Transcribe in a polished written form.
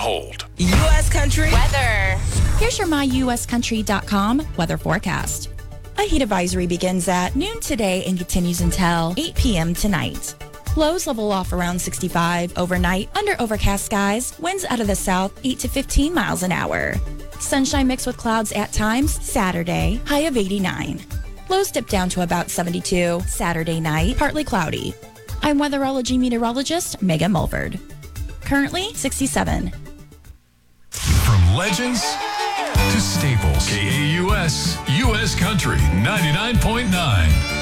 hold. U.S. Country weather. Here's your myuscountry.com weather forecast. A heat advisory begins at noon today and continues until 8 p.m. tonight. Lows level off around 65 overnight under overcast skies, winds out of the south 8 to 15 miles an hour. Sunshine mixed with clouds at times Saturday, high of 89. Lows dip down to about 72 Saturday night, partly cloudy. I'm weatherology meteorologist Megan Mulford. Currently 67. From legends to staples, KAUS, U.S. Country 99.9.